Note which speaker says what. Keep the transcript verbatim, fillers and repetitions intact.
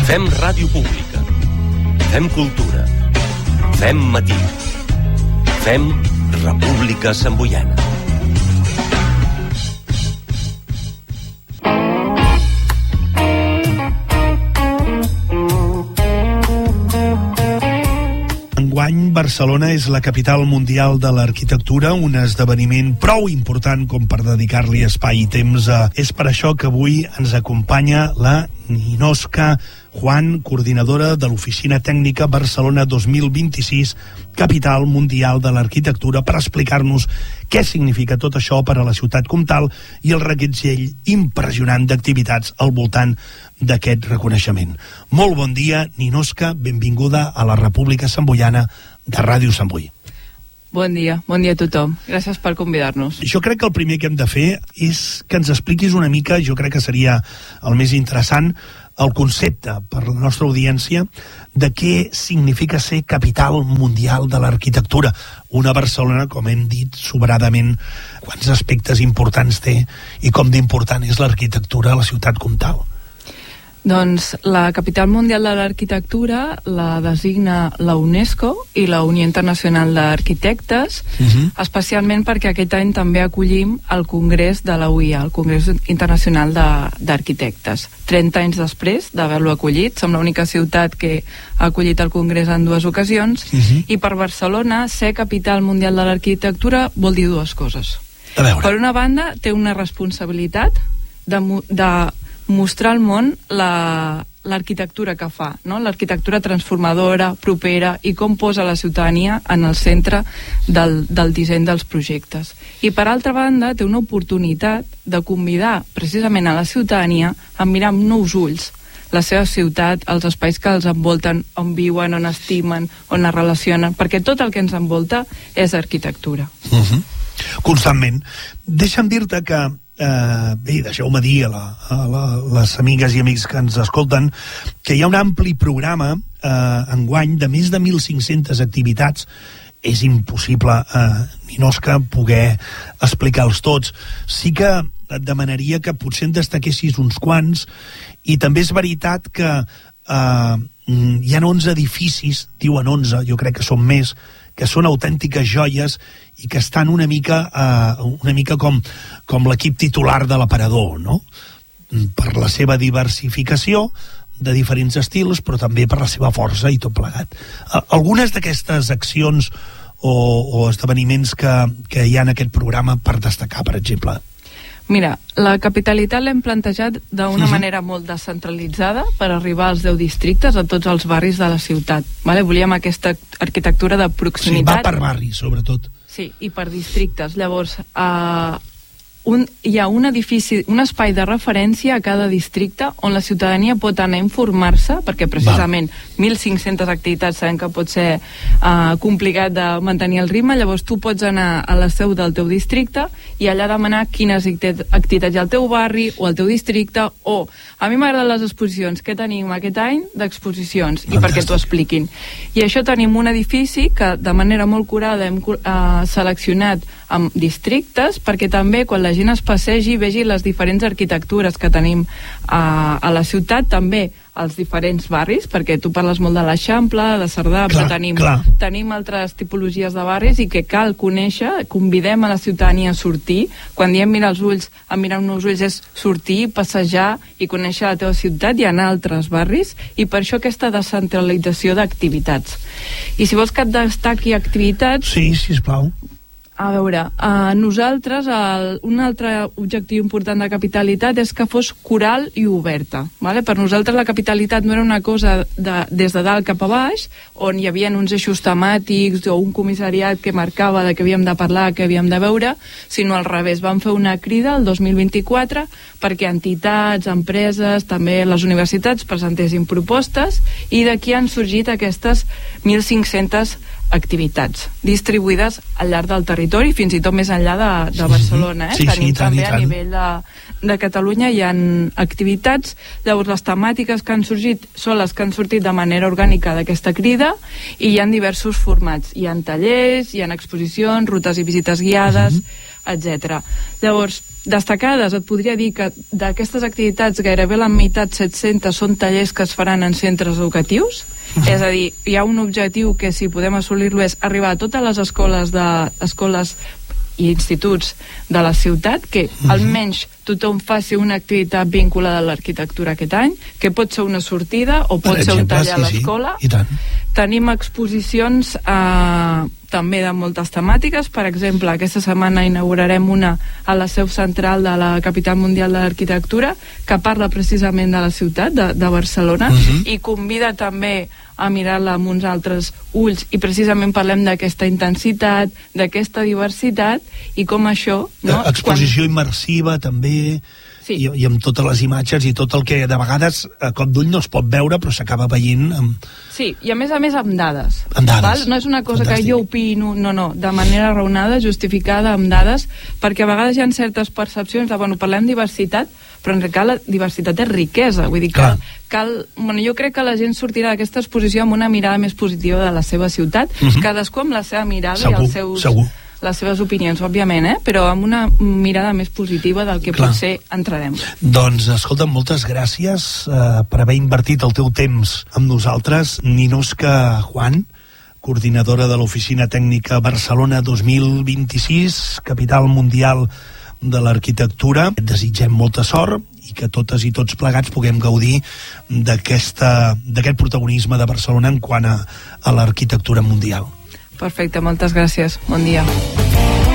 Speaker 1: Fem ràdio pública. Fem cultura. Fem matí. Fem República Samboiana.
Speaker 2: Enguany, Barcelona és la capital mundial de l'arquitectura, un esdeveniment prou important com per dedicar-li espai i temps. És per això que avui ens acompanya la Ninoska Juan, coordinadora de l'Oficina Tècnica Barcelona dos mil vint-i-sis, capital mundial de l'arquitectura, per explicar-nos què significa tot això per a la ciutat comtal i el reguitzell impressionant d'activitats al voltant d'aquest reconeixement. Molt bon dia, Ninoska, benvinguda a la República Samboiana de Ràdio Sant Boi.
Speaker 3: Bon dia, bon dia a tothom. Gràcies per convidar-nos.
Speaker 2: Jo crec que el primer que hem de fer és que ens expliquis una mica, jo crec que seria el més interessant, el concepte per la nostra audiència de què significa ser capital mundial de l'arquitectura. Una Barcelona, com hem dit sobradament, quants aspectes importants té i com d'important és l'arquitectura a la ciutat comtal.
Speaker 3: Doncs la capital mundial de l'arquitectura la designa la UNESCO i la Unió Internacional d'Arquitectes, uh-huh. especialment perquè aquest any també acollim el Congrés de la U I A, el Congrés Internacional d'Arquitectes. trenta anys després d'haver-lo acollit, som l'única ciutat que ha acollit el Congrés en dues ocasions, uh-huh. i per Barcelona ser capital mundial de l'arquitectura vol dir dues coses. Per una banda, té una responsabilitat de... de mostrar al món la, l'arquitectura que fa, no? L'arquitectura transformadora, propera, i com posa la ciutadania en el centre del, del disseny dels projectes. I per altra banda té una oportunitat de convidar precisament a la ciutadania a mirar amb nous ulls la seva ciutat, els espais que els envolten, on viuen, on estimen, on es relacionen, perquè tot el que ens envolta és arquitectura.
Speaker 2: Uh-huh. Constantment. Deixa'm dir-te que Uh, bé, deixeu-me dir a, la, a la, les amigues i amics que ens escolten que hi ha un ampli programa uh, enguany de més de mil cinc-centes activitats. És impossible, uh, Ninoska, poder explicar-los tots. Sí que et demanaria que potser en destaquessis uns quants, i també és veritat que uh, hi ha onze edificis, diuen onze, jo crec que són més, que són autèntiques joies i que estan una mica, uh, una mica com, com l'equip titular de l'aparador, no? Per la seva diversificació de diferents estils, però també per la seva força i tot plegat. Uh, algunes d'aquestes accions o, o esdeveniments que, que hi ha en aquest programa per destacar, per exemple?
Speaker 3: Mira, la capitalitat l'hem plantejat d'una uh-huh. manera molt descentralitzada per arribar als deu districtes, a tots els barris de la ciutat. Vale? Volíem aquesta arquitectura de proximitat.
Speaker 2: Sí, va per barris, sobretot.
Speaker 3: Sí, i per districtes. Llavors, uh, un, hi ha un edifici, un espai de referència a cada districte on la ciutadania pot anar a informar-se, perquè precisament va. mil cinc-centes activitats sabem que pot ser uh, complicat de mantenir el ritme. Llavors tu pots anar a la seu del teu districte i allà demanar quines activitats hi ha al teu barri o al teu districte, o a mi m'agraden les exposicions, què tenim aquest any d'exposicions, i perquè t'ho expliquin. I això tenim un edifici que de manera molt curada hem uh, seleccionat amb districtes, perquè també quan la gent es passegi vegi les diferents arquitectures que tenim a, a la ciutat, també als diferents barris, perquè tu parles molt de l'Eixample, de Cerdà, clar, però tenim, tenim altres tipologies de barris i que cal conèixer. Convidem a la ciutadania a sortir. Quan diem mirar els ulls, a mirar amb els ulls és sortir, passejar i conèixer la teva ciutat i anar a altres barris, i per això aquesta descentralització d'activitats. I si vols que et destaqui activitats...
Speaker 2: Sí, sisplau.
Speaker 3: A veure, uh, nosaltres, el, un altre objectiu important de capitalitat és que fos coral i oberta. Vale? Per nosaltres la capitalitat no era una cosa de, des de dalt cap a baix, on hi havia uns eixos temàtics o un comissariat que marcava de què havíem de parlar, què havíem de veure, sinó al revés. Vam fer una crida el dos mil vint-i-quatre perquè entitats, empreses, també les universitats presentessin propostes, i d'aquí han sorgit aquestes mil cinc-centes activitats distribuïdes al llarg del territori, fins i tot més enllà de, de Barcelona. Eh?
Speaker 2: Sí,
Speaker 3: Tenim
Speaker 2: sí, tant,
Speaker 3: també
Speaker 2: tant.
Speaker 3: A nivell de, de Catalunya hi ha activitats. Llavors les temàtiques que han sorgit són les que han sortit de manera orgànica d'aquesta crida, i hi ha diversos formats. Hi ha tallers, hi ha exposicions, rutes i visites guiades, uh-huh. etcètera. Llavors, destacades, et podria dir que d'aquestes activitats gairebé la meitat, set-centes, són tallers que es faran en centres educatius. Uh-huh. És a dir, hi ha un objectiu que, si podem assolir-lo, és arribar a totes les escoles de escoles i instituts de la ciutat, que uh-huh. almenys tothom faci una activitat vinculada a l'arquitectura aquest any, que pot ser una sortida o pot per ser exemple, un taller sí, a l'escola.
Speaker 2: Sí. I tant.
Speaker 3: Tenim exposicions eh, també de moltes temàtiques. Per exemple, aquesta setmana inaugurarem una a la seu central de la capital mundial de l'arquitectura, que parla precisament de la ciutat, de, de Barcelona, uh-huh. i convida també a mirar-la amb uns altres ulls, i precisament parlem d'aquesta intensitat, d'aquesta diversitat, i com això... No?
Speaker 2: Exposició Quan... immersiva també, sí. i, i amb totes les imatges i tot el que de vegades a cop d'ull no es pot veure però s'acaba veient amb...
Speaker 3: Sí, i a més a més amb dades,
Speaker 2: amb dades.
Speaker 3: Val? No és una cosa Fantàstic. Que jo opino, no, no, de manera raonada, justificada amb dades, perquè a vegades hi ha certes percepcions de, bueno, parlem diversitat, però en realitat la diversitat és riquesa, vull dir que cal, cal, bueno, jo crec que la gent sortirà d'aquesta exposició amb una mirada més positiva de la seva ciutat, uh-huh. cadascú amb la seva mirada segur, i els seus... Segur. les seves opinions, òbviament, eh? però amb una mirada més positiva del que Clar. Potser entrarem.
Speaker 2: Doncs, escolta, moltes gràcies eh, per haver invertit el teu temps amb nosaltres. Ninosca Juan, coordinadora de l'Oficina Tècnica Barcelona dos mil vint-i-sis, capital mundial de l'arquitectura. Et desitgem molta sort i que totes i tots plegats puguem gaudir d'aquest protagonisme de Barcelona en quant a, a l'arquitectura mundial.
Speaker 3: Perfecte, moltes gràcies. Bon dia.